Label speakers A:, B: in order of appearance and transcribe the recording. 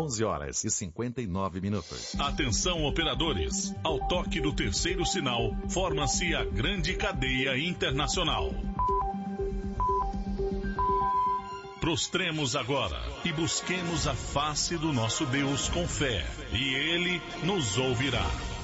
A: 11h59.
B: Atenção, operadores. Ao toque do terceiro sinal, forma-se a grande cadeia internacional. Prostremos agora e busquemos a face do nosso Deus com fé, e Ele nos ouvirá.